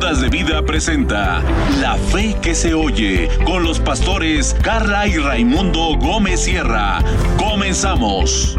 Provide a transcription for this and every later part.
Gotas de Vida presenta La Fe que se oye con los pastores Carla y Raimundo Gómez Sierra. Comenzamos.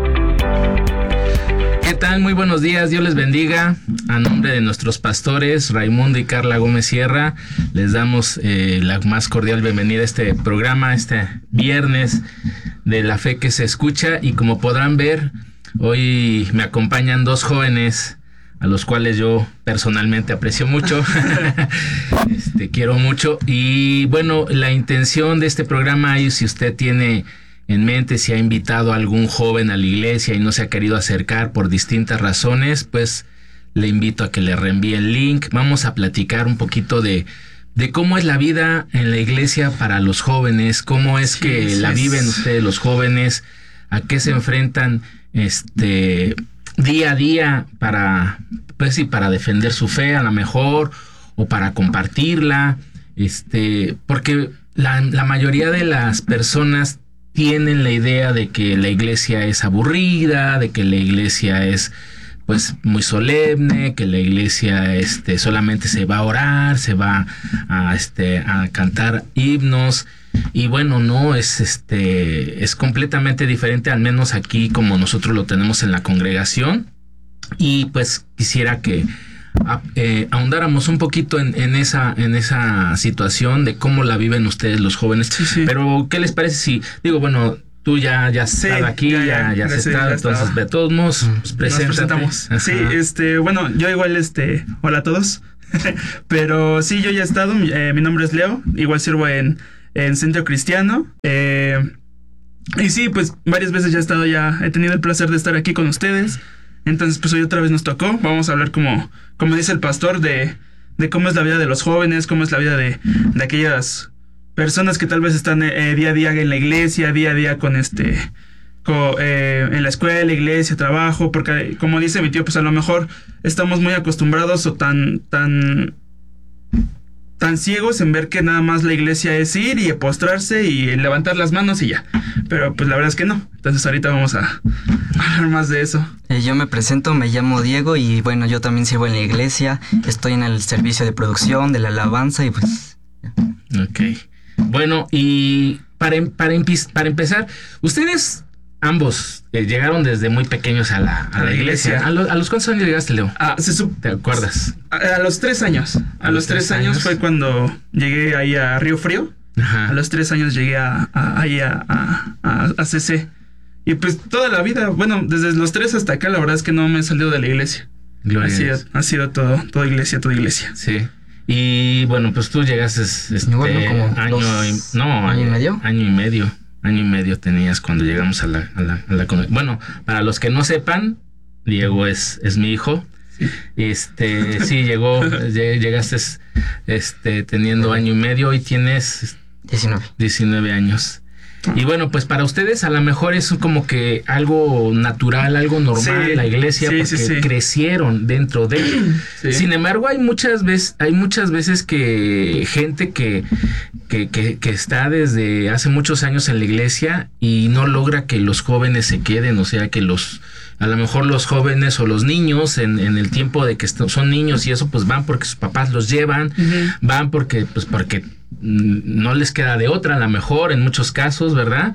¿Qué tal? Muy buenos días, Dios les bendiga. A nombre de nuestros pastores Raimundo y Carla Gómez Sierra, les damos la más cordial bienvenida a este programa, este viernes de La Fe que se escucha. Y como podrán ver, hoy me acompañan dos jóvenes a los cuales yo personalmente aprecio mucho, quiero mucho. Y bueno, la intención de este programa, y si usted tiene en mente, si ha invitado a algún joven a la iglesia y no se ha querido acercar por distintas razones, pues le invito a que le reenvíe el link. Vamos a platicar un poquito de cómo es la vida en la iglesia para los jóvenes, cómo es que la viven ustedes los jóvenes, a qué se enfrentan día a día para defender su fe a lo mejor, o para compartirla, porque la mayoría de las personas tienen la idea de que la iglesia es aburrida, de que la iglesia es pues muy solemne, que la iglesia solamente se va a orar, se va a cantar himnos. Y bueno, no es completamente diferente, al menos aquí como nosotros lo tenemos en la congregación. Y pues quisiera que ahondáramos un poquito en esa situación de cómo la viven ustedes los jóvenes. Sí. Pero ¿qué les parece si tú ya has estado aquí, ya has estado, entonces de todos modos, pues presentamos. Sí, yo igual, hola a todos. Pero sí, yo ya he estado, mi nombre es Leo, igual sirvo en Centro Cristiano. Y sí, pues varias veces ya he tenido el placer de estar aquí con ustedes. Entonces, pues hoy otra vez nos tocó. Vamos a hablar como dice el pastor, de cómo es la vida de los jóvenes, cómo es la vida de aquellas personas que tal vez están día a día en la iglesia, día a día con en la escuela, iglesia, trabajo, porque como dice mi tío, pues a lo mejor estamos muy acostumbrados o tan ciegos en ver que nada más la iglesia es ir y postrarse y levantar las manos y ya. Pero pues la verdad es que no. Entonces ahorita vamos a hablar más de eso. Yo me presento, me llamo Diego y bueno, yo también sirvo en la iglesia. Estoy en el servicio de producción, de la alabanza y pues... Ok. Bueno, y para empezar, ustedes ambos llegaron desde muy pequeños a la iglesia. ¿A los cuántos años llegaste, Leo? ¿Te acuerdas? A los 3 años. A los 3 años fue cuando llegué ahí a Río Frío. Ajá. A los 3 años llegué a CC. Y pues toda la vida, bueno, desde los 3 hasta acá, la verdad es que no me he salido de la iglesia. Ha sido toda iglesia. Sí. Y bueno, pues tú llegaste año y medio tenías cuando llegamos a la bueno, para los que no sepan, Diego es mi hijo. Sí, llegaste teniendo año y medio y tienes 19 años. Y bueno, pues para ustedes a lo mejor es como que algo natural, algo normal, la iglesia, porque crecieron dentro de él. Sí. Sin embargo, hay muchas veces que gente que está desde hace muchos años en la iglesia y no logra que los jóvenes se queden, o sea, que a lo mejor los jóvenes o los niños en el tiempo de que son niños y eso, pues van porque sus papás los llevan, van porque no les queda de otra, a lo mejor en muchos casos, ¿verdad?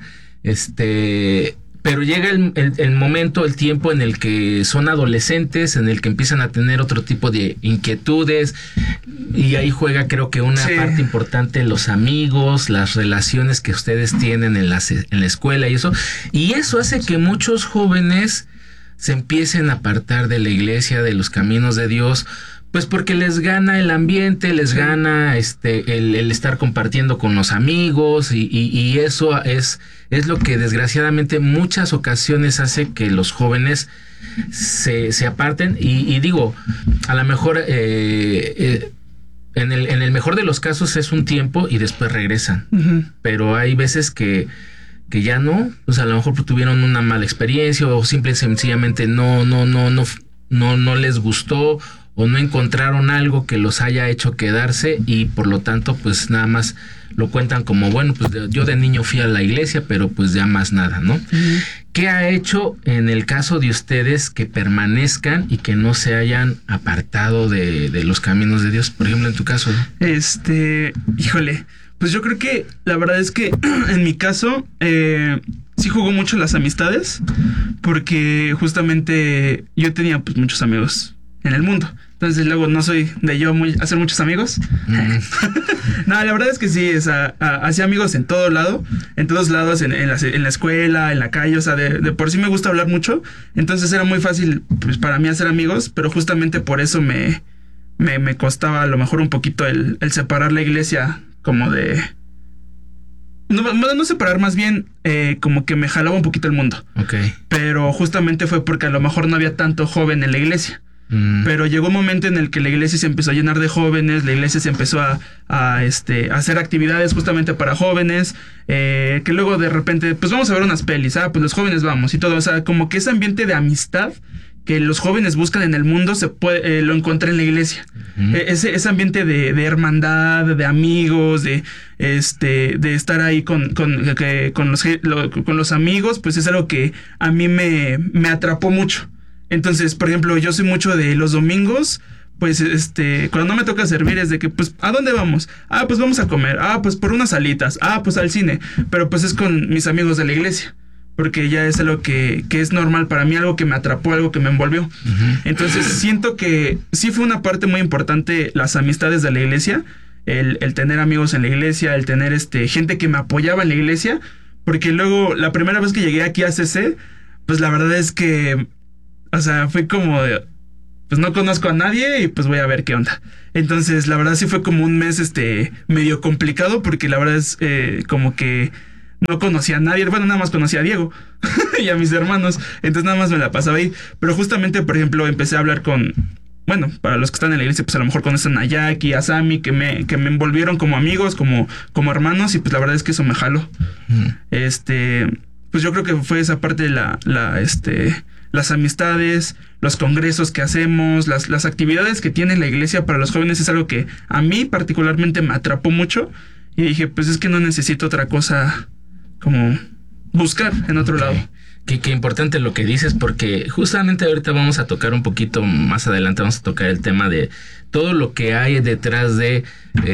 Pero llega el momento, el tiempo en el que son adolescentes, en el que empiezan a tener otro tipo de inquietudes, y ahí juega, creo que una parte importante, los amigos, las relaciones que ustedes tienen en la escuela y eso hace que muchos jóvenes se empiecen a apartar de la iglesia, de los caminos de Dios, pues porque les gana el ambiente, les gana el estar compartiendo con los amigos y eso es lo que desgraciadamente muchas ocasiones hace que los jóvenes se aparten y digo, a lo mejor en el mejor de los casos es un tiempo y después regresan, pero hay veces que ya no, pues a lo mejor tuvieron una mala experiencia o simple y sencillamente no les gustó o no encontraron algo que los haya hecho quedarse y por lo tanto pues nada más lo cuentan como, bueno, pues yo de niño fui a la iglesia, pero pues ya más nada, ¿no? ¿Qué ha hecho en el caso de ustedes que permanezcan y que no se hayan apartado de los caminos de Dios? Por ejemplo, en tu caso, ¿no? Híjole, pues yo creo que la verdad es que en mi caso sí jugó mucho las amistades, porque justamente yo tenía pues muchos amigos en el mundo. Entonces luego no soy de yo hacer muchos amigos. No, la verdad es que sí, hacía amigos en todo lado, en todos lados, en la escuela, en la calle, o sea, de por sí me gusta hablar mucho. Entonces era muy fácil pues para mí hacer amigos, pero justamente por eso me costaba a lo mejor un poquito el separar la iglesia como de... No separar, más bien como que me jalaba un poquito el mundo. Okay. Pero justamente fue porque a lo mejor no había tanto joven en la iglesia. Pero llegó un momento en el que la iglesia se empezó a llenar de jóvenes, la iglesia se empezó a hacer actividades justamente para jóvenes, que luego de repente, pues vamos a ver unas pelis, pues los jóvenes vamos y todo, o sea, como que ese ambiente de amistad que los jóvenes buscan en el mundo lo encontré en la iglesia. Ese ambiente de hermandad, de amigos, de estar ahí con los amigos, pues es algo que a mí me atrapó mucho. Entonces, por ejemplo, yo soy mucho de los domingos, pues cuando no me toca servir es de que, pues, ¿a dónde vamos? Pues vamos a comer. Pues por unas alitas. Pues al cine. Pero pues es con mis amigos de la iglesia, porque ya es algo que es normal para mí, algo que me atrapó, algo que me envolvió. Entonces siento que sí fue una parte muy importante las amistades de la iglesia, el tener amigos en la iglesia, el tener gente que me apoyaba en la iglesia, porque luego la primera vez que llegué aquí a CC, pues la verdad es que, o sea, fue como de, pues no conozco a nadie y pues voy a ver qué onda. Entonces la verdad sí fue como un mes medio complicado, porque la verdad es como que no conocía a nadie. Bueno, nada más conocía a Diego y a mis hermanos. Entonces nada más me la pasaba ahí. Pero justamente, por ejemplo, empecé a hablar con... Bueno, para los que están en la iglesia, pues a lo mejor conocen a Jackie, a Sammy, que me envolvieron como amigos, como hermanos. Y pues la verdad es que eso me jaló. Pues yo creo que fue esa parte de las amistades, los congresos que hacemos, las actividades que tiene la iglesia para los jóvenes es algo que a mí particularmente me atrapó mucho. Y dije, pues es que no necesito otra cosa como buscar en otro lado. Qué importante lo que dices, porque justamente ahorita vamos a tocar un poquito más adelante, vamos a tocar el tema de todo lo que hay detrás de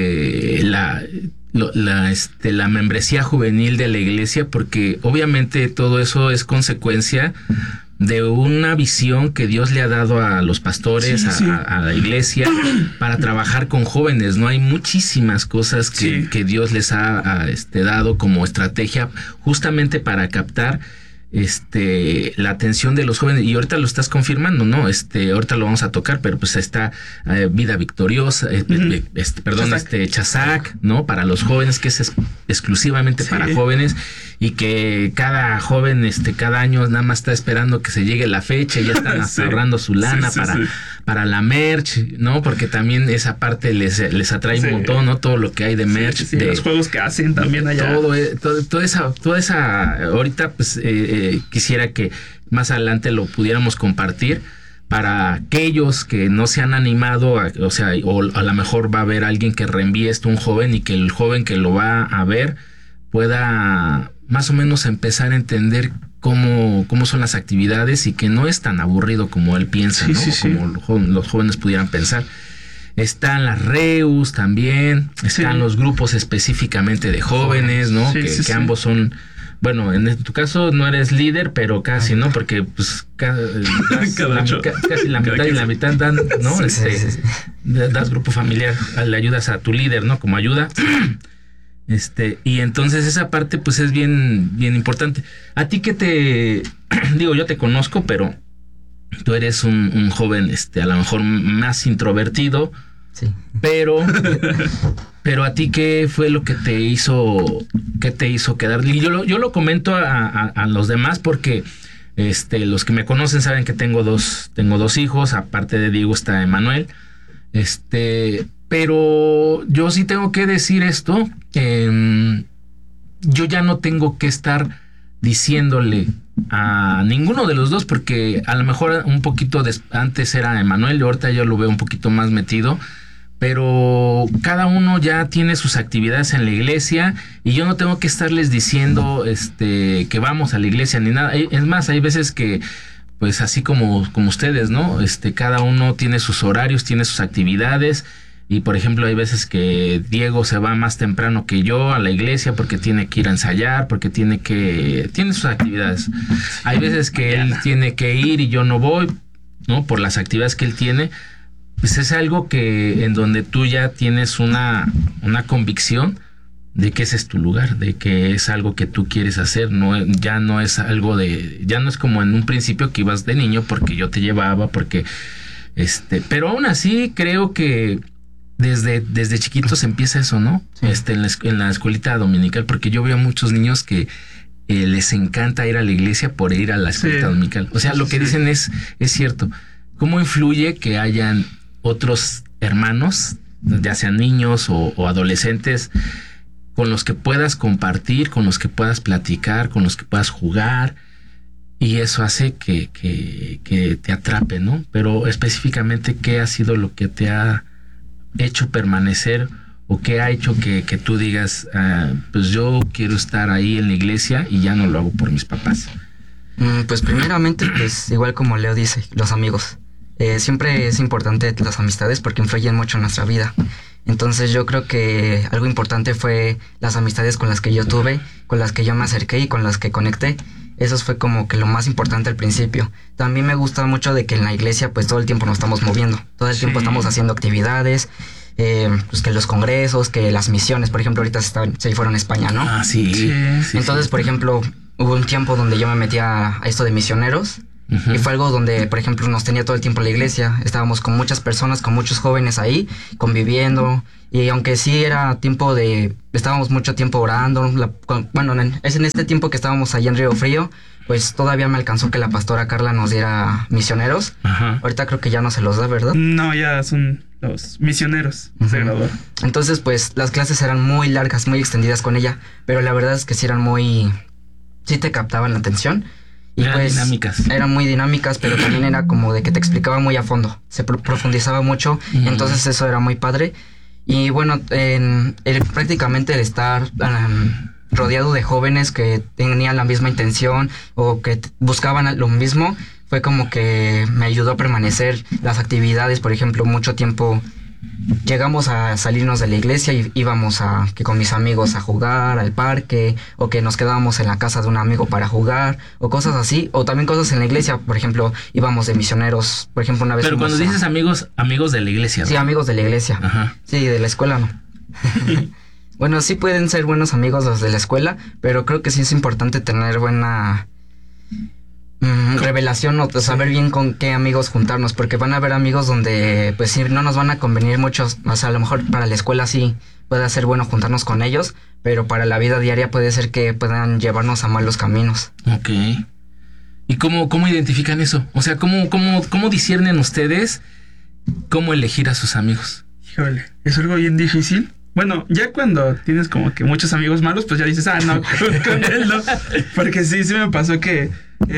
la membresía juvenil de la iglesia, porque obviamente todo eso es consecuencia de una visión que Dios le ha dado a los pastores, a la iglesia, para trabajar con jóvenes, ¿no? Hay muchísimas cosas que Dios les ha dado como estrategia justamente para captar la atención de los jóvenes, y ahorita lo estás confirmando, ¿no? Ahorita lo vamos a tocar, pero pues está Vida Victoriosa, Chazac, ¿no? Para los jóvenes, que es exclusivamente para jóvenes, y que cada joven, cada año nada más está esperando que se llegue la fecha y ya están ahorrando su lana para la merch, ¿no? Porque también esa parte les atrae un montón, ¿no? Todo lo que hay de merch. De los juegos que hacen también allá. Toda esa, ahorita pues quisiera que más adelante lo pudiéramos compartir para aquellos que no se han animado, o a lo mejor va a haber alguien que reenvíe esto a un joven, y que el joven que lo va a ver pueda más o menos empezar a entender cómo son las actividades, y que no es tan aburrido como él piensa, ¿no? Como los jóvenes pudieran pensar. Están las reus también, están los grupos específicamente de jóvenes, ¿no? Que ambos son... Bueno, en tu caso no eres líder, pero casi, ¿no? Porque pues casi la mitad y la mitad dan, ¿no? Das grupo familiar, le ayudas a tu líder, ¿no? Como ayuda. Y entonces esa parte pues es bien importante. A ti que digo, yo te conozco, pero tú eres un joven, a lo mejor más introvertido. Sí. Pero a ti, ¿qué fue lo que te hizo quedar? Y yo lo comento a los demás, porque los que me conocen saben que tengo dos hijos, aparte de Diego está Emanuel. Pero yo sí tengo que decir esto, yo ya no tengo que estar diciéndole a ninguno de los dos, porque a lo mejor un poquito antes era Emanuel y ahorita yo lo veo un poquito más metido, pero cada uno ya tiene sus actividades en la iglesia y yo no tengo que estarles diciendo que vamos a la iglesia ni nada. Es más, hay veces que pues así como ustedes, ¿no? Cada uno tiene sus horarios, tiene sus actividades. Y por ejemplo, hay veces que Diego se va más temprano que yo a la iglesia porque tiene que ir a ensayar, porque tiene sus actividades. Hay veces que él tiene que ir y yo no voy, ¿no? Por las actividades que él tiene. Pues es algo que en donde tú ya tienes una convicción de que ese es tu lugar, de que es algo que tú quieres hacer, ya no es algo ya no es como en un principio que ibas de niño porque yo te llevaba, porque pero aún así creo que desde chiquitos empieza eso, ¿no? Sí. En la escuelita dominical, porque yo veo a muchos niños que les encanta ir a la iglesia por ir a la escuelita dominical. O sea, lo que dicen es cierto. ¿Cómo influye que hayan otros hermanos, ya sean niños o adolescentes, con los que puedas compartir, con los que puedas platicar, con los que puedas jugar? Y eso hace que te atrape, ¿no? Pero específicamente, ¿qué ha sido lo que te ha hecho permanecer o qué ha hecho que tú digas, pues yo quiero estar ahí en la iglesia y ya no lo hago por mis papás? Pues primeramente, pues igual como Leo dice, los amigos. Siempre es importante las amistades porque influyen mucho en nuestra vida. Entonces yo creo que algo importante fue las amistades con las que yo tuve, con las que yo me acerqué y con las que conecté. Eso fue como que lo más importante al principio. También me gusta mucho de que en la iglesia pues todo el tiempo nos estamos moviendo. Todo el tiempo estamos haciendo actividades, pues que los congresos, que las misiones. Por ejemplo, ahorita se fueron a España, ¿no? Ah, sí. Entonces, por ejemplo, hubo un tiempo donde yo me metí a esto de misioneros. Uh-huh. Y fue algo donde, por ejemplo, nos tenía todo el tiempo la iglesia. Estábamos con muchas personas, con muchos jóvenes ahí, conviviendo. Y aunque sí era estábamos mucho tiempo orando. En este tiempo que estábamos allá en Río Frío, pues todavía me alcanzó que la pastora Carla nos diera misioneros. Uh-huh. Ahorita creo que ya no se los da, ¿verdad? No, ya son los misioneros. Uh-huh. Se graduó. Entonces, pues las clases eran muy largas, muy extendidas con ella. Pero la verdad es que sí te captaban la atención. Y eran pues dinámicas. Eran muy dinámicas, pero también era como de que te explicaba muy a fondo. Se profundizaba mucho, entonces eso era muy padre. Y bueno, prácticamente el estar rodeado de jóvenes que tenían la misma intención o que buscaban lo mismo, fue como que me ayudó a permanecer. Las actividades, por ejemplo, mucho tiempo llegamos a salirnos de la iglesia y íbamos con mis amigos a jugar al parque, o que nos quedábamos en la casa de un amigo para jugar, o cosas así, o también cosas en la iglesia. Por ejemplo, íbamos de misioneros, por ejemplo, una vez. Pero cuando dices amigos de la iglesia, ¿no? Sí, amigos de la iglesia. Ajá. Sí, de la escuela no. Bueno, sí pueden ser buenos amigos los de la escuela, pero creo que sí es importante tener buena revelación, o saber bien con qué amigos juntarnos, porque van a haber amigos donde pues sí no nos van a convenir muchos. O sea, a lo mejor para la escuela sí puede ser bueno juntarnos con ellos, pero para la vida diaria puede ser que puedan llevarnos a malos caminos. Ok. ¿Y cómo identifican eso? O sea, ¿cómo disciernen ustedes cómo elegir a sus amigos? Híjole, es algo bien difícil. Bueno, ya cuando tienes como que muchos amigos malos, pues ya dices, no, con él no. Porque sí me pasó que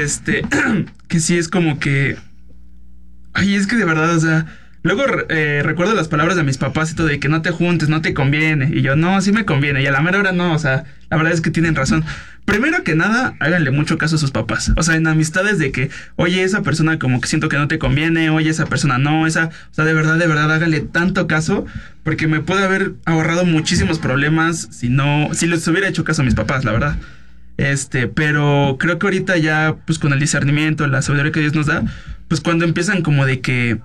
que sí es como que, ay, es que de verdad, o sea, luego recuerdo las palabras de mis papás y todo, de que no te juntes, no te conviene. Y yo, no, sí me conviene. Y a la mera hora no, o sea, la verdad es que tienen razón. Primero que nada, háganle mucho caso a sus papás. O sea, en amistades de que, oye, esa persona como que siento que no te conviene, oye, esa persona no, o sea, de verdad, háganle tanto caso, porque me puede haber ahorrado muchísimos problemas si les hubiera hecho caso a mis papás, la verdad. Pero creo que ahorita ya, pues con el discernimiento, la sabiduría que Dios nos da, pues cuando empiezan como de que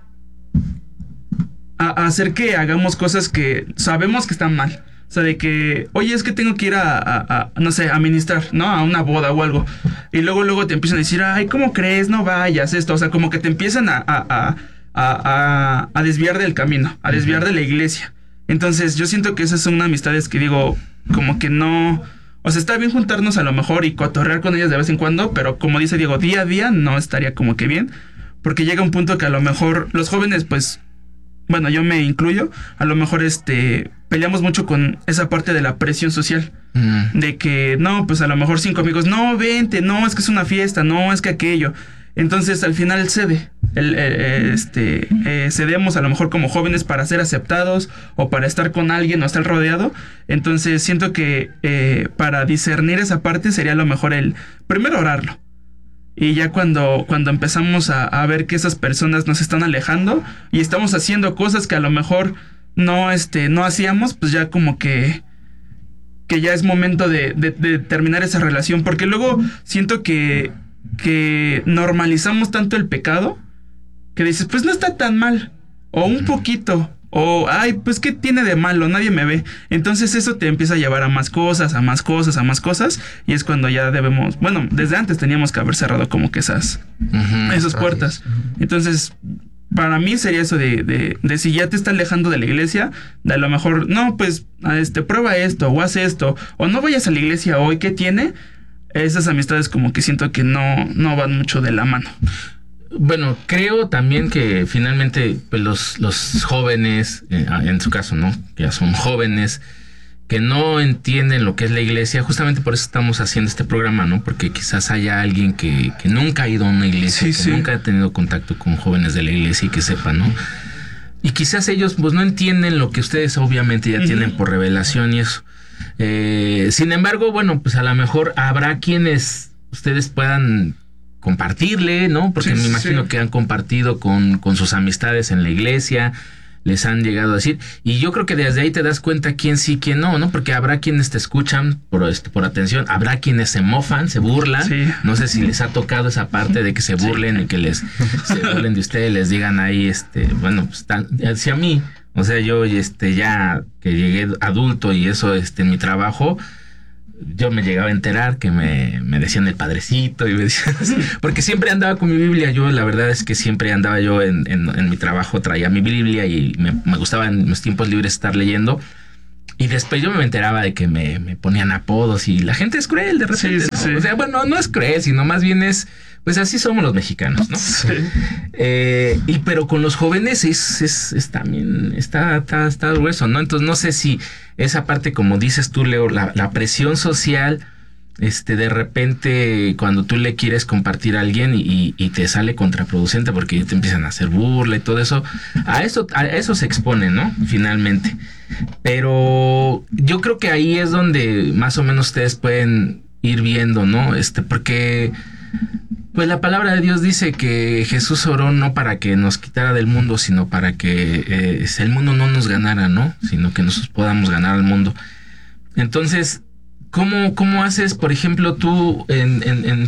a hacer que hagamos cosas que sabemos que están mal. O sea, de que, oye, es que tengo que ir no sé, a ministrar, ¿no? A una boda o algo. Y luego te empiezan a decir, ay, ¿cómo crees? No vayas, esto. O sea, como que te empiezan a desviar del camino, a desviar de la iglesia. Entonces, yo siento que esas son amistades que digo, como que no. O sea, está bien juntarnos a lo mejor y cotorrear con ellas de vez en cuando, pero como dice Diego, día a día no estaría como que bien, porque llega un punto que a lo mejor los jóvenes, pues, bueno, yo me incluyo, a lo mejor peleamos mucho con esa parte de la presión social. De que, no, pues a lo mejor 5 amigos, no, vente, no, es que es una fiesta, no, es que aquello. Entonces al final cedemos a lo mejor como jóvenes para ser aceptados o para estar con alguien o estar rodeado. Entonces siento que para discernir esa parte sería a lo mejor el primero orarlo. Y ya cuando empezamos a ver que esas personas nos están alejando y estamos haciendo cosas que a lo mejor no hacíamos, pues ya como que ya es momento de terminar esa relación. Porque luego siento que normalizamos tanto el pecado que dices, pues no está tan mal, o un poquito, o ay, pues qué tiene de malo, nadie me ve. Entonces eso te empieza a llevar a más cosas, y es cuando ya debemos, bueno, desde antes teníamos que haber cerrado como que esas puertas. Entonces para mí sería eso de si ya te está alejando de la iglesia, de a lo mejor, no, pues prueba esto, o haz esto, o no vayas a la iglesia hoy, ¿qué tiene? Esas amistades como que siento que no van mucho de la mano. Bueno, creo también que finalmente pues los jóvenes, en su caso, ¿no? Que ya son jóvenes, que no entienden lo que es la iglesia, justamente por eso estamos haciendo este programa, ¿no? Porque quizás haya alguien que nunca ha ido a una iglesia, nunca ha tenido contacto con jóvenes de la iglesia y que sepa, ¿no? Y quizás ellos pues no entienden lo que ustedes obviamente ya tienen por revelación y eso. Sin embargo, bueno, pues a lo mejor habrá quienes ustedes puedan compartirle, ¿no? Porque me imagino que han compartido con sus amistades en la iglesia, les han llegado a decir, y yo creo que desde ahí te das cuenta quién sí, quién no, ¿no? Porque habrá quienes te escuchan por atención, habrá quienes se mofan, se burlan, no sé si les ha tocado esa parte de que se burlen y que se burlen de ustedes, les digan ahí, bueno, pues hacia a mí, o sea, yo ya que llegué adulto y eso en mi trabajo, yo me llegaba a enterar que me decían el padrecito y me decían así, porque siempre andaba con mi Biblia. Yo la verdad es que siempre andaba yo en mi trabajo, traía mi Biblia y me gustaba en mis tiempos libres estar leyendo. Y después yo me enteraba de que me ponían apodos y la gente es cruel de repente. ¿No? O sea, bueno, no es cruel, sino más bien es, pues así somos los mexicanos, ¿no? Sí. Pero con los jóvenes es también está grueso, ¿no? Entonces no sé si esa parte, como dices tú, Leo, la presión social, de repente cuando tú le quieres compartir a alguien y te sale contraproducente porque te empiezan a hacer burla y todo eso, a eso se expone, ¿no? Finalmente. Pero yo creo que ahí es donde más o menos ustedes pueden ir viendo, ¿no? Porque pues la palabra de Dios dice que Jesús oró no para que nos quitara del mundo, sino para que el mundo no nos ganara, ¿no? Sino que nosotros podamos ganar al mundo. Entonces, ¿cómo haces, por ejemplo, tú en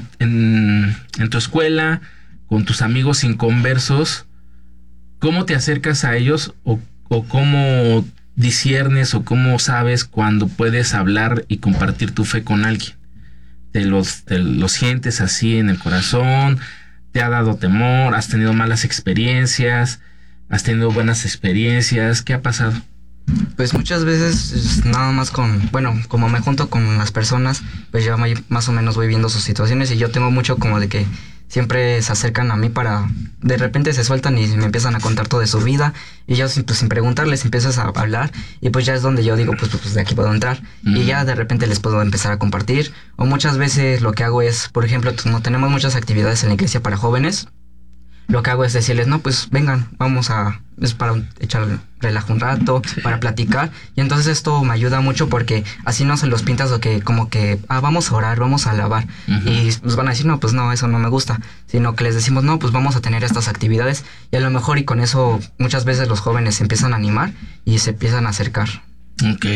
tu escuela, con tus amigos inconversos? ¿Cómo te acercas a ellos o cómo disiernes o cómo sabes cuando puedes hablar y compartir tu fe con alguien? ¿Te los sientes así en el corazón? ¿Te ha dado temor? ¿Has tenido malas experiencias? ¿Has tenido buenas experiencias? ¿Qué ha pasado? Pues muchas veces nada más como me junto con las personas, pues ya más o menos voy viendo sus situaciones y yo tengo mucho como de que siempre se acercan a mí para, de repente se sueltan y me empiezan a contar todo de su vida y yo pues, sin preguntarles empiezas a hablar y pues ya es donde yo digo pues de aquí puedo entrar y ya de repente les puedo empezar a compartir. O muchas veces lo que hago es, por ejemplo, como tenemos muchas actividades en la iglesia para jóvenes, lo que hago es decirles, no, pues vengan, es para echar relajo un rato, para platicar. Y entonces esto me ayuda mucho porque así no se los pintas lo que, como que, vamos a orar, vamos a alabar. Y pues van a decir, no, pues no, eso no me gusta. Sino que les decimos, no, pues vamos a tener estas actividades. Y a lo mejor y con eso muchas veces los jóvenes se empiezan a animar y se empiezan a acercar. Ok.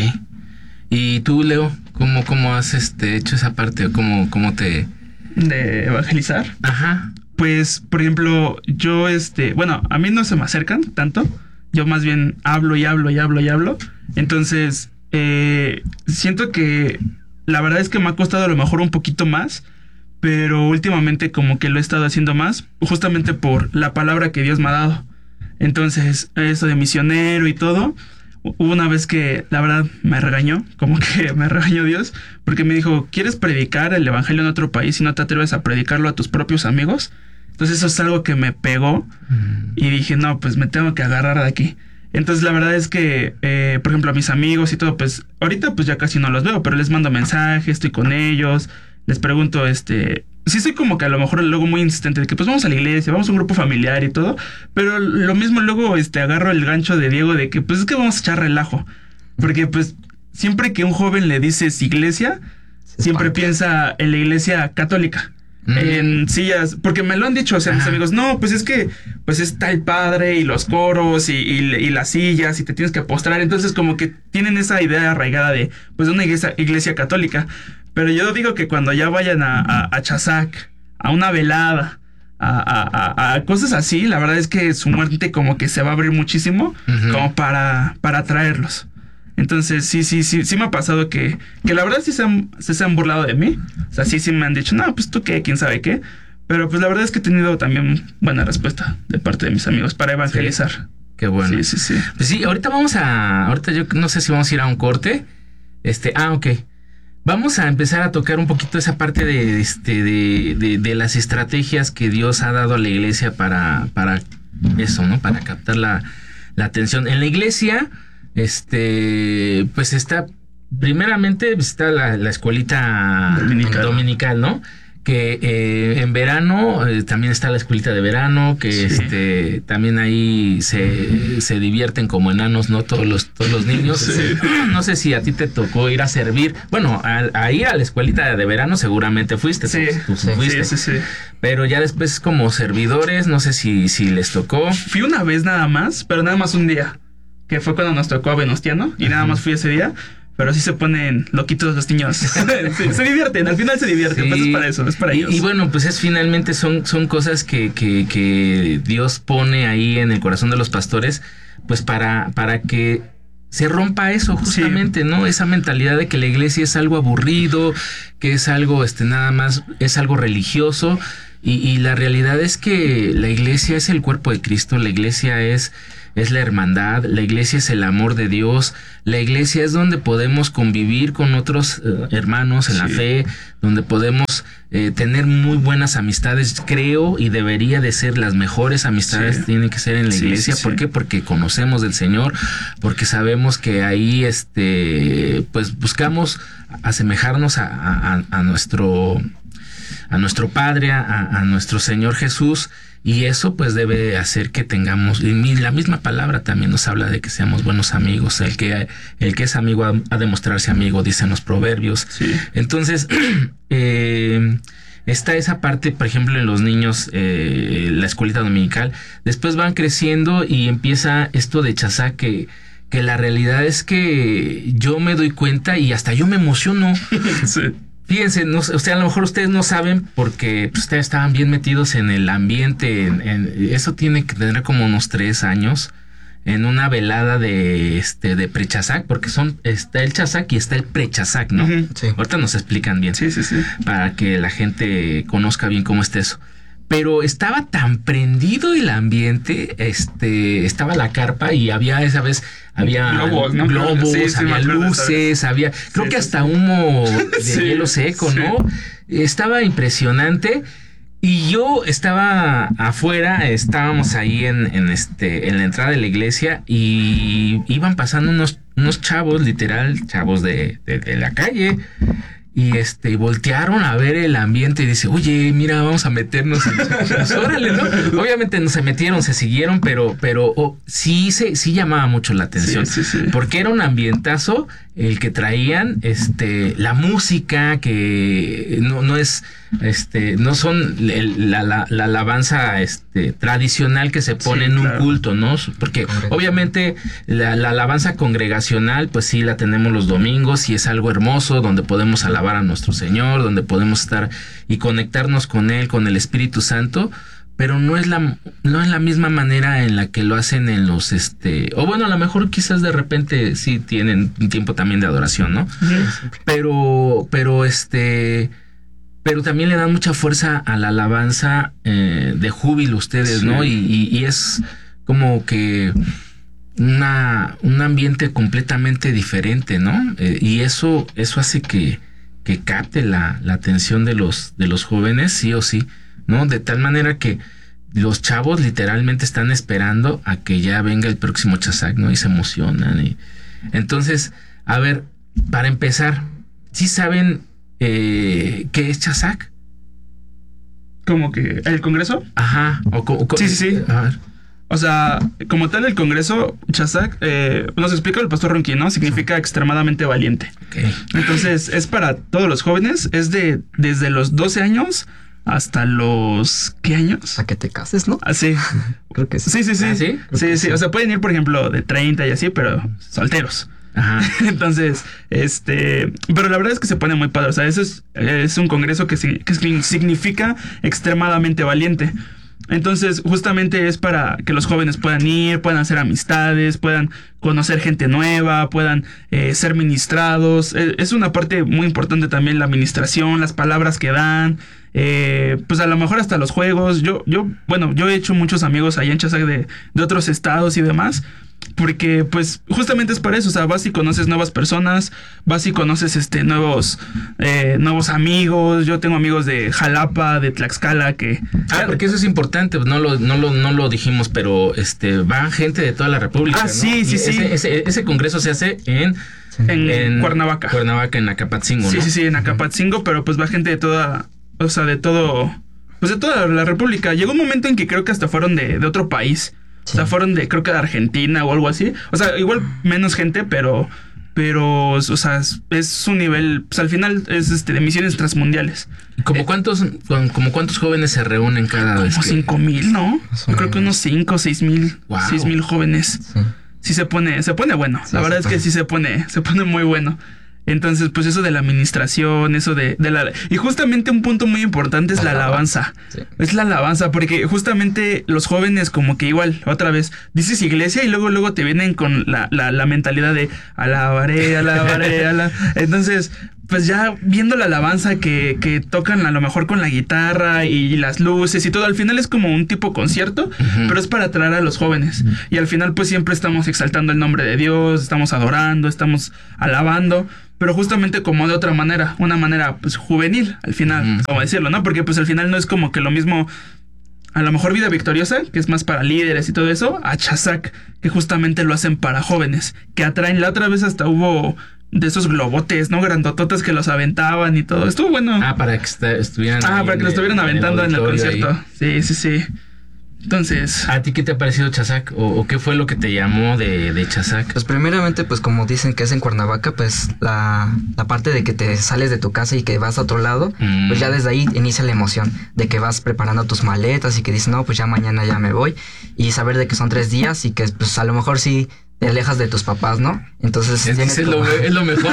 ¿Y tú, Leo, cómo has hecho esa parte? ¿Cómo te...? ¿De evangelizar? Ajá. Pues, por ejemplo, yo, a mí no se me acercan tanto. Yo más bien hablo y hablo. Entonces, siento que la verdad es que me ha costado a lo mejor un poquito más, pero últimamente como que lo he estado haciendo más, justamente por la palabra que Dios me ha dado. Entonces, eso de misionero y todo, hubo una vez que la verdad me regañó Dios, porque me dijo, ¿quieres predicar el evangelio en otro país y no te atreves a predicarlo a tus propios amigos? Entonces eso es algo que me pegó y dije, no, pues me tengo que agarrar de aquí. Entonces la verdad es que, por ejemplo, a mis amigos y todo, pues ahorita pues ya casi no los veo, pero les mando mensajes, estoy con ellos, les pregunto, sí soy como que a lo mejor luego muy insistente de que pues vamos a la iglesia, vamos a un grupo familiar y todo, pero lo mismo luego agarro el gancho de Diego de que pues es que vamos a echar relajo, porque pues siempre que un joven le dices iglesia, siempre piensa en la iglesia católica. En sillas, porque me lo han dicho, o sea, mis amigos, no, pues es que pues está el padre y los coros y las sillas y te tienes que postrar, entonces como que tienen esa idea arraigada de pues de una iglesia católica, pero yo digo que cuando ya vayan a Chazac, a una velada, a cosas así, la verdad es que su muerte como que se va a abrir muchísimo como para atraerlos. Entonces, sí me ha pasado que la verdad sí se han burlado de mí. O sea, sí me han dicho, no, pues tú qué, quién sabe qué. Pero pues la verdad es que he tenido también buena respuesta de parte de mis amigos para evangelizar. Sí. Qué bueno. Sí. Pues sí, ahorita yo no sé si vamos a ir a un corte. Ok. Vamos a empezar a tocar un poquito esa parte de las estrategias que Dios ha dado a la iglesia para eso, ¿no? Para captar la atención. En la iglesia... pues primeramente está la escuelita dominical, ¿no? Que en verano también está la escuelita de verano, que también ahí se divierten como enanos, ¿no? Todos los niños. Sí. No sé si a ti te tocó ir a servir. Bueno, a ir a la escuelita de verano seguramente fuiste. Sí. Tú fuiste. Sí. Pero ya después como servidores, no sé si les tocó. Fui una vez nada más, pero nada más un día. Que fue cuando nos tocó a Venustiano. Y nada más fui ese día. Pero sí se ponen loquitos los niños. Se divierten, al final se divierten. Sí. Pues es para eso, es para ellos. Y bueno, pues finalmente son cosas que Dios pone ahí en el corazón de los pastores. Pues para que se rompa eso justamente, ¿no? Esa mentalidad de que la iglesia es algo aburrido. Que es algo, nada más, es algo religioso. Y la realidad es que la iglesia es el cuerpo de Cristo. La iglesia es la hermandad, la iglesia es el amor de Dios, la iglesia es donde podemos convivir con otros hermanos en la fe, donde podemos tener muy buenas amistades, creo, y debería de ser las mejores amistades, tienen que ser en la iglesia. ¿Por qué? Porque conocemos del Señor, porque sabemos que ahí pues buscamos asemejarnos a nuestro Padre, a nuestro Señor Jesús. Y eso pues debe hacer que tengamos, y la misma palabra también nos habla de que seamos buenos amigos. El que es amigo ha de mostrarse amigo, dicen los proverbios. Sí. Entonces, está esa parte, por ejemplo, en los niños, la escuelita dominical. Después van creciendo y empieza esto de Chazac que la realidad es que yo me doy cuenta y hasta yo me emociono. Sí. Fíjense, a lo mejor ustedes no saben porque pues, ustedes estaban bien metidos en el ambiente. Eso tiene que tener como unos 3 años. En una velada de pre-Chazac, porque está el Chazac y está el pre-Chazac, ¿no? Sí. Ahorita nos explican bien. Sí. Para que la gente conozca bien cómo está eso. Pero estaba tan prendido el ambiente, estaba la carpa y había esa vez globos, ¿no? Había luces, creo que hasta humo de hielo seco, ¿no? Estaba impresionante. Y yo estaba afuera, estábamos ahí en la entrada de la iglesia y iban pasando unos chavos, literal, chavos de la calle. Y voltearon a ver el ambiente y dice, oye, mira, vamos a meternos. Pues, órale, ¿no? Obviamente no se metieron, se siguieron, pero sí llamaba mucho la atención. Sí. Porque era un ambientazo el que traían, la música que no es, no son la alabanza, tradicional que se pone en un culto, ¿no? Porque obviamente la alabanza congregacional, pues sí la tenemos los domingos y es algo hermoso donde podemos alabar a nuestro Señor, donde podemos estar y conectarnos con Él, con el Espíritu Santo. Pero no es la misma manera en la que lo hacen en los o bueno, a lo mejor quizás de repente sí tienen un tiempo también de adoración, ¿no? Uh-huh. Pero también le dan mucha fuerza a la alabanza de júbilo ustedes, ¿no? Y es como que un ambiente completamente diferente, ¿no? Y eso hace que capte la atención de los jóvenes, sí o sí. ¿no? De tal manera que los chavos literalmente están esperando a que ya venga el próximo Chazak, ¿no? Y se emocionan. Y... Entonces, a ver, para empezar, ¿sí saben qué es Chazak? ¿Como que el Congreso? Ajá. Sí. A ver. O sea, como tal el Congreso, Chazak, nos explica el pastor Ronquín, ¿no? Significa extremadamente valiente. Okay. Entonces, es para todos los jóvenes, es desde los 12 años hasta los... ¿Qué años? Hasta que te cases, ¿no? Ah, sí. Creo que sí. Sí. ¿Ah, sí? Sí. O sea, pueden ir, por ejemplo, de 30 y así, pero solteros. Ajá. Entonces, pero la verdad es que se pone muy padre. O sea, eso es un congreso que significa extremadamente valiente. Entonces, justamente es para que los jóvenes puedan ir, puedan hacer amistades, puedan conocer gente nueva, puedan ser ministrados. Es una parte muy importante también la administración, las palabras que dan. Pues a lo mejor hasta los juegos. Yo he hecho muchos amigos allá en Chazak de otros estados y demás. Porque pues justamente es para eso, o sea, vas y conoces nuevas personas, vas y conoces nuevos amigos. Yo tengo amigos de Jalapa, de Tlaxcala que... porque eso es importante, no lo dijimos, pero va gente de toda la República. Ah, ¿no? sí. Ese congreso se hace en Cuernavaca. Cuernavaca, en Acapatzingo, ¿no? Sí, en Acapatzingo, pero pues va gente de toda, o sea, de toda la República. Llegó un momento en que creo que hasta fueron de otro país. Sí. O sea, fueron creo que de Argentina o algo así. O sea, igual menos gente, pero o sea, es un nivel, pues al final es de misiones transmundiales. ¿Como cuántos jóvenes se reúnen cada vez? Como 5,000, ¿no? Yo creo que unos 5 o 6,000. Wow. 6,000 jóvenes. Sí se pone bueno. La verdad es que sí se pone muy bueno. Entonces, pues eso de la administración, eso de la... Y justamente un punto muy importante es la alabanza. Sí. Es la alabanza, porque justamente los jóvenes como que igual, otra vez, dices iglesia y luego te vienen con la mentalidad de alabaré. Entonces, pues ya viendo la alabanza que tocan a lo mejor con la guitarra y las luces y todo, al final es como un tipo concierto, pero es para atraer a los jóvenes. Y al final pues siempre estamos exaltando el nombre de Dios, estamos adorando, estamos alabando, pero justamente como de otra manera, una manera pues juvenil al final, como decirlo, ¿no? Porque pues al final no es como que lo mismo, a lo mejor Vida Victoriosa, que es más para líderes y todo eso, a Chazak, que justamente lo hacen para jóvenes, que atraen. La otra vez hasta hubo de esos globotes, ¿no? Grandototas que los aventaban y todo. Estuvo bueno. Para que estuvieran... para que lo estuvieran aventando en el concierto. Ahí. Sí. Entonces... ¿A ti qué te ha parecido Chazak? ¿O qué fue lo que te llamó de Chazak? Pues primeramente, pues como dicen que es en Cuernavaca, pues la parte de que te sales de tu casa y que vas a otro lado, pues ya desde ahí inicia la emoción de que vas preparando tus maletas y que dices, no, pues ya mañana ya me voy. Y saber de que son 3 días y que pues a lo mejor sí te alejas de tus papás, ¿no? Entonces... Es lo mejor.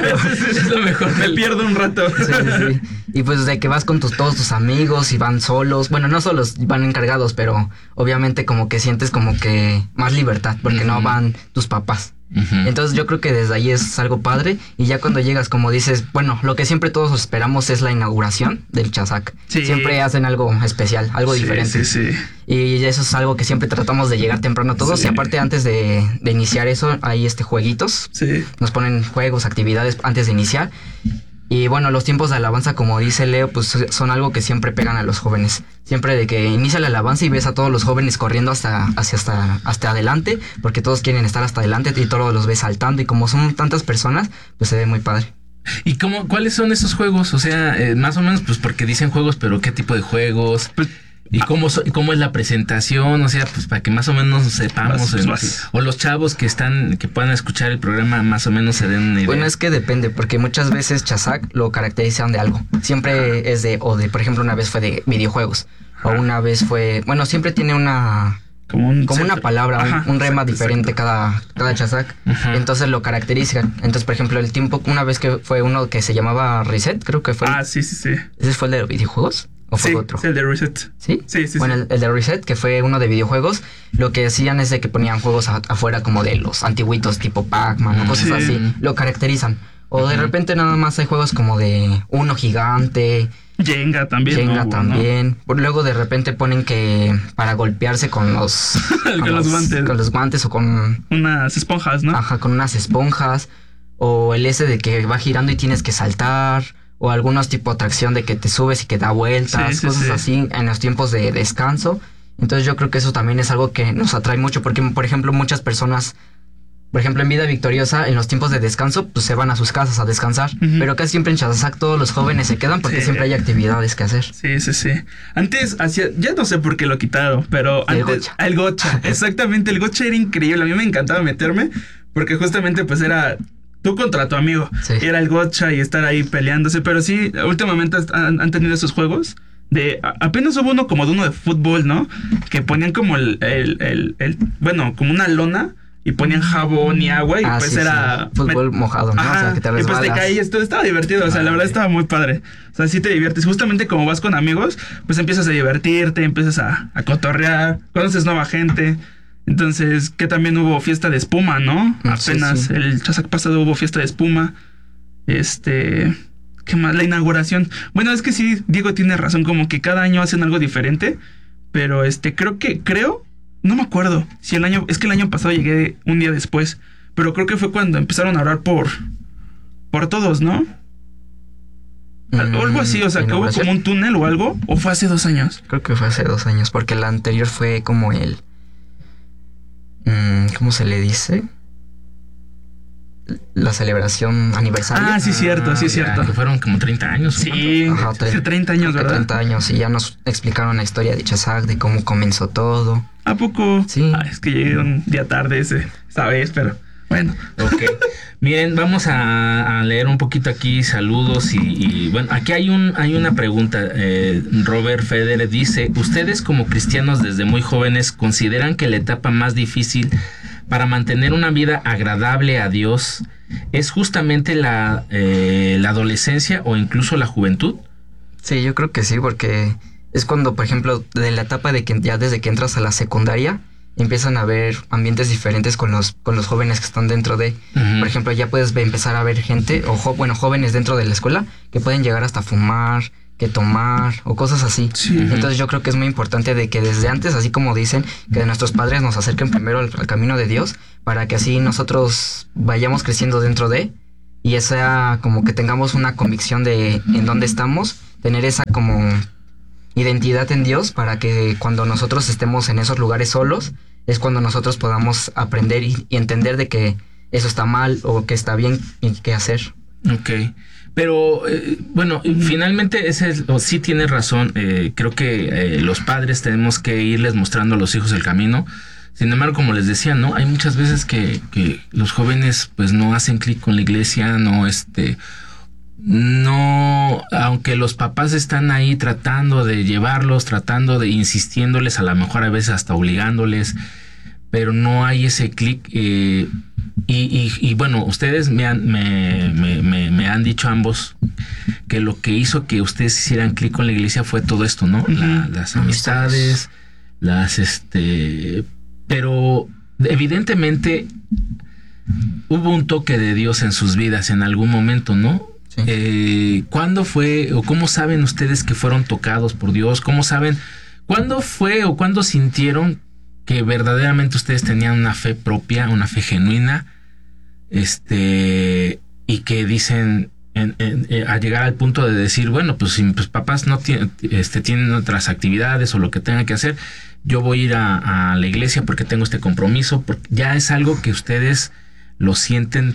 Es lo mejor. Me pierdo un rato. Sí. Y pues de que vas con todos tus amigos y van solos. Bueno, no solos, van encargados, pero obviamente como que sientes como que más libertad porque no van tus papás. Entonces yo creo que desde ahí es algo padre. Y ya cuando llegas, como dices, bueno, lo que siempre todos esperamos es la inauguración del Chazak. Sí. Siempre hacen algo especial, algo diferente. Sí. Y eso es algo que siempre tratamos de llegar temprano todos. Y aparte antes de iniciar eso hay jueguitos. Sí. Nos ponen juegos, actividades antes de iniciar. Y bueno, los tiempos de alabanza, como dice Leo, pues son algo que siempre pegan a los jóvenes. Siempre de que inicia la alabanza y ves a todos los jóvenes corriendo hasta adelante, porque todos quieren estar hasta adelante y todos los ves saltando. Y como son tantas personas, pues se ve muy padre. ¿Y cuáles son esos juegos? O sea, más o menos, pues porque dicen juegos, pero ¿qué tipo de juegos? Pues, ¿y cómo es la presentación? O sea, pues para que más o menos sepamos. O los chavos que puedan escuchar el programa más o menos se den una idea. Bueno, es que depende, porque muchas veces Chazak lo caracterizan de algo. Siempre es por ejemplo, una vez fue de videojuegos. O una vez fue... Bueno, siempre tiene una... Como una palabra, un rema diferente cada Chazak. Entonces lo caracterizan. Entonces, por ejemplo, el tiempo... Una vez que fue uno que se llamaba Reset, creo que fue... Sí. ¿Ese fue el de videojuegos? ¿O fue otro? Sí, el de Reset. ¿Sí? Sí. Bueno, el de Reset, que fue uno de videojuegos, lo que hacían es de que ponían juegos afuera como de los antiguitos, tipo Pac-Man o cosas así. Lo caracterizan. O de repente nada más hay juegos como de Uno Gigante... Jenga también. ¿no? Luego de repente ponen que para golpearse con los... con los guantes. Con los guantes o con... unas esponjas, ¿no? Con unas esponjas. O el de que va girando y tienes que saltar... o algunos tipo atracción de que te subes y que da vueltas, cosas así en los tiempos de descanso. Entonces yo creo que eso también es algo que nos atrae mucho, porque por ejemplo muchas personas, por ejemplo en Vida Victoriosa, en los tiempos de descanso, pues se van a sus casas a descansar, pero casi siempre en Chazasac todos los jóvenes se quedan porque siempre hay actividades que hacer. Sí. Antes ya no sé por qué lo quitaron, pero antes el gocha, exactamente, el gocha era increíble, a mí me encantaba meterme, porque justamente pues era tú contra tu amigo, era el gocha y estar ahí peleándose, pero sí, últimamente han tenido esos juegos. Apenas hubo uno como de uno de fútbol, ¿no? Que ponían como bueno, como una lona y ponían jabón y agua y pues era... fútbol mojado, ¿no? Ajá, o sea, que te y pues te caías, estaba divertido, o sea, la verdad estaba muy padre. O sea, sí te diviertes. Justamente como vas con amigos, pues empiezas a divertirte, empiezas a cotorrear, conoces nueva gente. Entonces, que también hubo fiesta de espuma, ¿no? Apenas el Chazac pasado hubo fiesta de espuma. ¿Qué más? La inauguración. Bueno, es que sí, Diego tiene razón, como que cada año hacen algo diferente. Pero creo, no me acuerdo si es que el año pasado llegué un día después. Pero creo que fue cuando empezaron a orar por todos, ¿no? Algo así, o sea, que hubo como un túnel o algo. ¿O fue hace 2 años? Creo que fue hace 2 años, porque la anterior fue como ¿cómo se le dice? La celebración aniversario. Ah, sí, cierto. Que fueron como 30 años. Sí, hace 30 años, ¿verdad? 30 años, y ya nos explicaron la historia de Chazac, de cómo comenzó todo. ¿A poco? Sí. Es que llegué un día tarde esa vez, pero bueno. Ok. Miren, vamos a leer un poquito aquí saludos y bueno, aquí hay una pregunta. Robert Federer dice: ¿ustedes como cristianos desde muy jóvenes consideran que la etapa más difícil para mantener una vida agradable a Dios es justamente la adolescencia o incluso la juventud? Sí, yo creo que sí, porque es cuando, por ejemplo, de la etapa de que ya desde que entras a la secundaria empiezan a haber ambientes diferentes con los jóvenes que están dentro de... Por ejemplo, ya puedes empezar a ver gente, jóvenes dentro de la escuela que pueden llegar hasta fumar, que tomar o cosas así. Sí. Entonces yo creo que es muy importante de que desde antes, así como dicen, que nuestros padres nos acerquen primero al camino de Dios, para que así nosotros vayamos creciendo dentro de, y esa como que tengamos una convicción de en dónde estamos, tener esa como identidad en Dios, para que cuando nosotros estemos en esos lugares solos, es cuando nosotros podamos aprender y entender de que eso está mal o que está bien y qué hacer. Ok. Pero, bueno, finalmente sí tienes razón. Creo que los padres tenemos que irles mostrando a los hijos el camino. Sin embargo, como les decía, ¿no? Hay muchas veces que los jóvenes pues no hacen clic con la iglesia, no, aunque los papás están ahí tratando de llevarlos, tratando de insistiéndoles, a lo mejor a veces hasta obligándoles, pero no hay ese clic. Y bueno, ustedes me han dicho ambos que lo que hizo que ustedes hicieran clic con la iglesia fue todo esto, ¿no? Las amistades, pero evidentemente hubo un toque de Dios en sus vidas en algún momento, ¿no? Sí. ¿Cuándo fue o cómo saben ustedes que fueron tocados por Dios? ¿Cómo saben cuándo fue o cuándo sintieron que verdaderamente ustedes tenían una fe propia, una fe genuina, y que dicen a llegar al punto de decir, bueno, pues si mis papás no tienen otras actividades o lo que tengan que hacer, yo voy a ir a la iglesia porque tengo este compromiso, porque ya es algo que ustedes lo sienten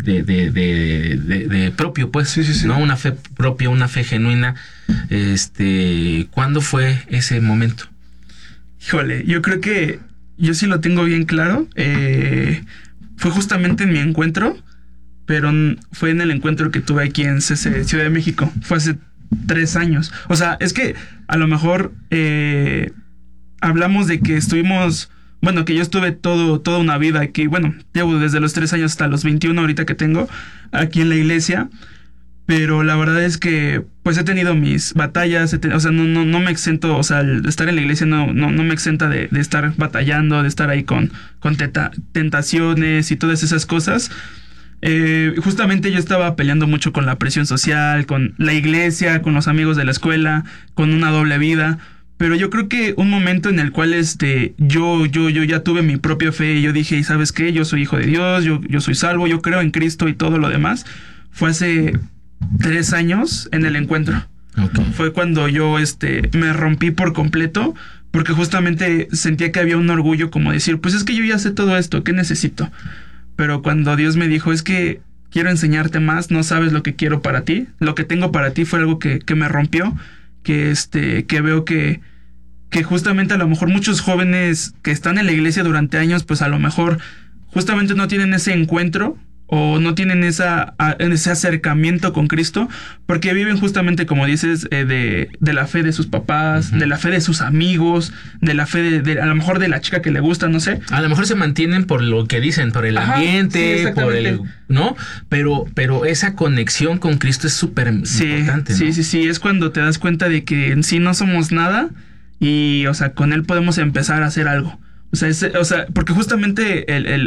de propio, pues, sí. ¿No? Una fe propia, una fe genuina. ¿Cuándo fue ese momento? Híjole, yo creo que yo sí lo tengo bien claro. Fue justamente en mi encuentro, pero fue en el encuentro que tuve aquí en CC Ciudad de México. Fue hace 3 años. O sea, es que a lo mejor hablamos de que estuvimos... Bueno, que yo estuve toda una vida aquí. Bueno, llevo desde los 3 años hasta los 21 ahorita que tengo aquí en la iglesia. Pero la verdad es que pues he tenido mis batallas, o sea, no me exento, o sea, el estar en la iglesia no me exenta de estar batallando, de estar ahí con tentaciones y todas esas cosas. Justamente yo estaba peleando mucho con la presión social, con la iglesia, con los amigos de la escuela, con una doble vida. Pero yo creo que un momento en el cual yo ya tuve mi propia fe y yo dije, ¿y sabes qué? Yo soy hijo de Dios, yo soy salvo, yo creo en Cristo y todo lo demás. Fue hace 3 años en el encuentro. Okay. Fue cuando yo me rompí por completo, porque justamente sentía que había un orgullo como decir, pues es que yo ya sé todo esto, ¿qué necesito? Pero cuando Dios me dijo, es que quiero enseñarte más, no sabes lo que quiero para ti, lo que tengo para ti fue algo que me rompió, que veo que justamente a lo mejor muchos jóvenes que están en la iglesia durante años, pues a lo mejor justamente no tienen ese encuentro o no tienen ese acercamiento con Cristo, porque viven justamente, como dices, de la fe de sus papás, de la fe de sus amigos, de la fe de a lo mejor de la chica que le gusta, no sé. A lo mejor se mantienen por lo que dicen, por el ambiente, por el, ¿no? Pero esa conexión con Cristo es súper importante, ¿no? Sí, es cuando te das cuenta de que en sí no somos nada y, o sea, con Él podemos empezar a hacer algo. O sea, porque justamente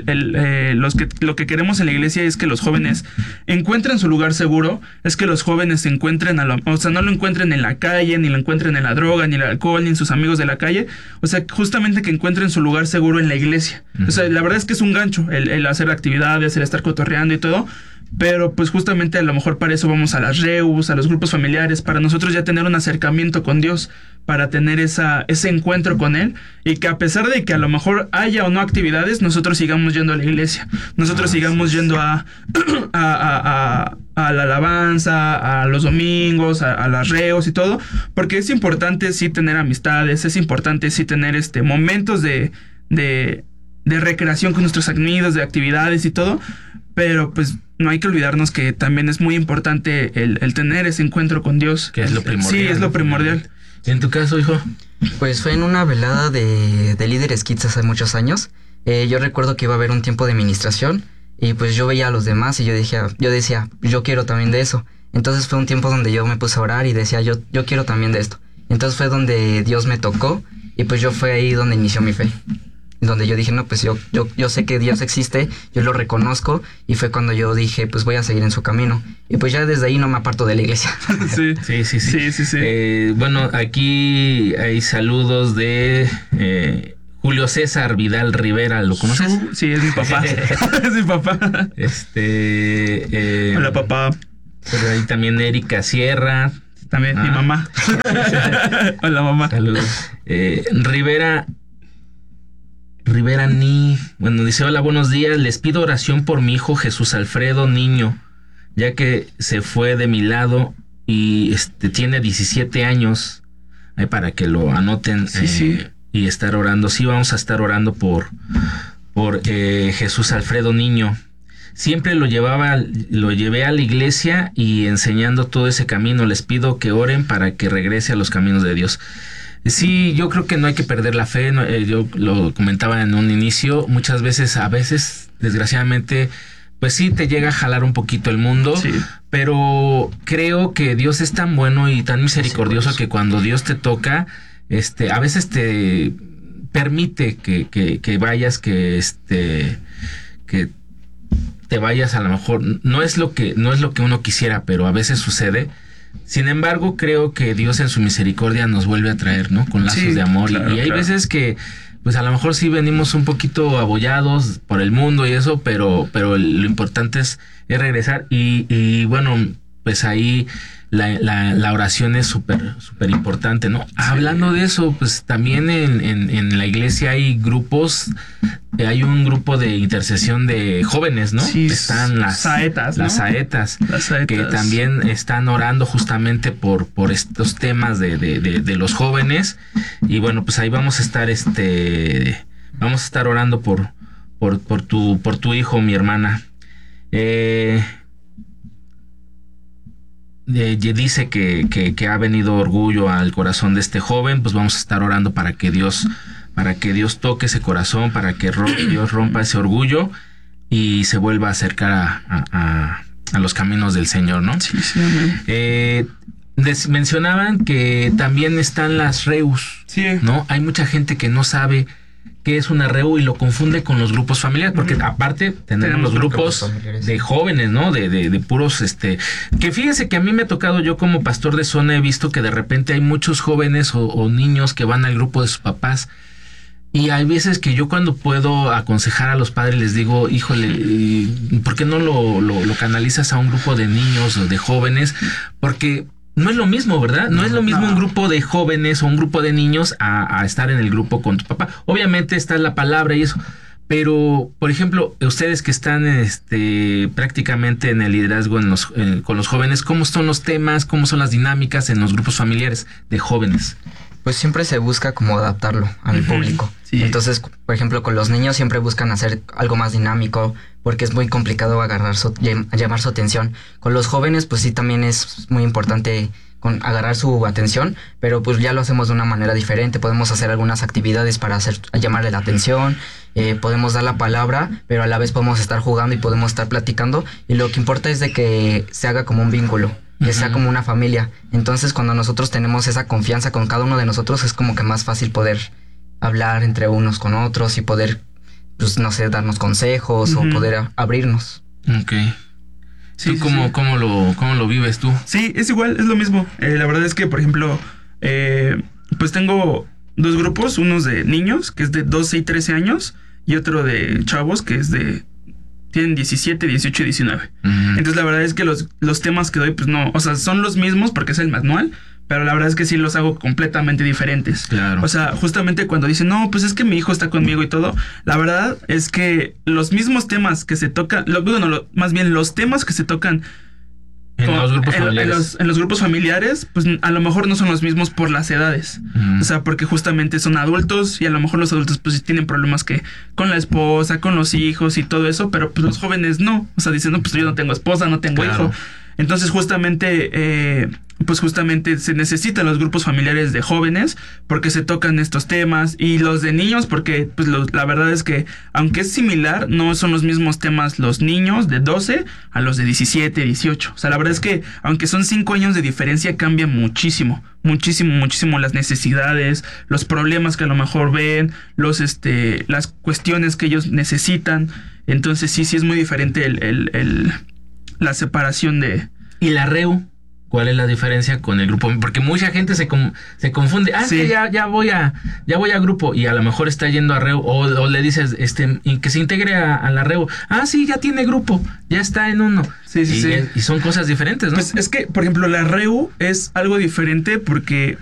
lo que queremos en la iglesia es que los jóvenes encuentren su lugar seguro, es que los jóvenes se encuentren, no lo encuentren en la calle, ni lo encuentren en la droga, ni el alcohol, ni en sus amigos de la calle, o sea, justamente que encuentren su lugar seguro en la iglesia. O sea, la verdad es que es un gancho el hacer actividades, el estar cotorreando y todo, pero pues justamente a lo mejor para eso vamos a las reus, a los grupos familiares, para nosotros ya tener un acercamiento con Dios, para tener ese encuentro con Él, y que a pesar de que a lo mejor haya o no actividades, nosotros sigamos yendo a la iglesia, nosotros sigamos yendo a la alabanza, a los domingos, a las reos y todo, porque es importante sí tener amistades, es importante sí tener momentos de recreación con nuestros amigos, de actividades y todo, pero pues no hay que olvidarnos que también es muy importante el tener ese encuentro con Dios. Que es lo primordial. Sí, es lo primordial. ¿En tu caso, hijo? Pues fue en una velada de Líderes Kids hace muchos años. Yo recuerdo que iba a haber un tiempo de ministración y pues yo veía a los demás y yo decía, yo quiero también de eso. Entonces fue un tiempo donde yo me puse a orar y decía, yo quiero también de esto. Entonces fue donde Dios me tocó y pues yo fue ahí donde inició mi fe. Donde yo dije, no, pues yo sé que Dios existe, yo lo reconozco, y fue cuando yo dije, pues voy a seguir en su camino. Y pues ya desde ahí no me aparto de la iglesia. Sí. Bueno, aquí hay saludos de Julio César Vidal Rivera, ¿lo conoces? Sí, es mi papá. Es mi papá. Hola, papá. Pero ahí también Erika Sierra. También mi mamá. Hola, mamá. Saludos. Rivera bueno, dice, hola, buenos días, les pido oración por mi hijo Jesús Alfredo Niño, ya que se fue de mi lado y tiene 17 años, para que lo anoten. Sí. Y estar orando. Sí, vamos a estar orando por Jesús Alfredo Niño. Siempre lo llevé a la iglesia y enseñando todo ese camino. Les pido que oren para que regrese a los caminos de Dios. Sí, yo creo que no hay que perder la fe. Yo lo comentaba en un inicio. A veces, desgraciadamente, pues sí te llega a jalar un poquito el mundo. Sí. Pero creo que Dios es tan bueno y tan misericordioso que cuando Dios te toca, a veces te permite que vayas, que te vayas. A lo mejor no es lo que uno quisiera, pero a veces sucede. Sin embargo, creo que Dios en su misericordia nos vuelve a traer, ¿no? Con lazos de amor. Claro, y hay veces que, pues a lo mejor sí venimos un poquito abollados por el mundo y eso, pero lo importante es regresar. Y bueno, pues ahí la oración es súper importante, ¿no? Sí. Hablando de eso, pues también en la iglesia hay grupos. Hay un grupo de intercesión de jóvenes, ¿no? Sí, están las saetas, ¿no? Las saetas, que también están orando justamente por estos temas de los jóvenes. Y bueno, pues ahí vamos a estar orando por tu hijo, mi hermana. Dice que ha venido orgullo al corazón de este joven. Pues vamos a estar orando para que Dios toque ese corazón, para que Dios rompa ese orgullo y se vuelva a acercar a los caminos del Señor, ¿no? Sí, amén. Mencionaban que también están las reus, sí, ¿no? Hay mucha gente que no sabe qué es una reu y lo confunde con los grupos familiares, porque aparte tenemos los grupos de jóvenes, ¿no? De puros, que fíjese que a mí me ha tocado, yo como pastor de zona he visto que de repente hay muchos jóvenes o niños que van al grupo de sus papás Y hay veces que yo cuando puedo aconsejar a los padres les digo, híjole, ¿por qué no lo canalizas a un grupo de niños o de jóvenes? Porque no es lo mismo, ¿verdad? No es lo mismo un grupo de jóvenes o un grupo de niños a estar en el grupo con tu papá. Obviamente está la palabra y eso. Pero, por ejemplo, ustedes que están prácticamente en el liderazgo con los jóvenes, ¿cómo son los temas? ¿Cómo son las dinámicas en los grupos familiares de jóvenes? Pues siempre se busca como adaptarlo al público. Sí. Entonces, por ejemplo, con los niños siempre buscan hacer algo más dinámico porque es muy complicado llamar su atención. Con los jóvenes, pues sí, también es muy importante agarrar su atención, pero pues ya lo hacemos de una manera diferente. Podemos hacer algunas actividades para llamarle la atención, podemos dar la palabra, pero a la vez podemos estar jugando y podemos estar platicando. Y lo que importa es de que se haga como un vínculo, que sea como una familia. Entonces, cuando nosotros tenemos esa confianza con cada uno de nosotros, es como que más fácil poder hablar entre unos con otros y poder, pues, no sé, darnos consejos o poder abrirnos. Ok. ¿Tú cómo lo vives tú? Sí, es igual, es lo mismo. La verdad es que, por ejemplo, pues tengo 2 grupos, unos de niños, que es de 12 y 13 años, y otro de chavos, que tienen 17, 18 y 19. Entonces la verdad es que los temas que doy, pues no, o sea, son los mismos porque es el manual, pero la verdad es que sí los hago completamente diferentes. Claro. O sea, justamente cuando dicen, no, pues es que mi hijo está conmigo y todo, la verdad es que los mismos temas que se tocan, más bien los temas que se tocan en los grupos familiares. En los grupos familiares, pues a lo mejor no son los mismos por las edades. O sea, porque justamente son adultos y a lo mejor los adultos pues tienen problemas que con la esposa, con los hijos y todo eso, pero pues los jóvenes no. O sea, dicen, no, pues yo no tengo esposa, no tengo hijo. Entonces justamente se necesitan los grupos familiares de jóvenes porque se tocan estos temas, y los de niños porque pues la verdad es que aunque es similar, no son los mismos temas los niños de 12 a los de 17, 18. O sea, la verdad es que aunque son 5 años de diferencia, cambia muchísimo las necesidades, los problemas que a lo mejor ven, las cuestiones que ellos necesitan. Entonces sí es muy diferente la separación de... ¿Y la REU? ¿Cuál es la diferencia con el grupo? Porque mucha gente se confunde. Sí. Es que ya voy a grupo, y a lo mejor está yendo a REU, o le dices que se integre a la REU. Sí, ya tiene grupo, ya está en uno. Sí. Y son cosas diferentes, ¿no? Pues es que, por ejemplo, la REU es algo diferente porque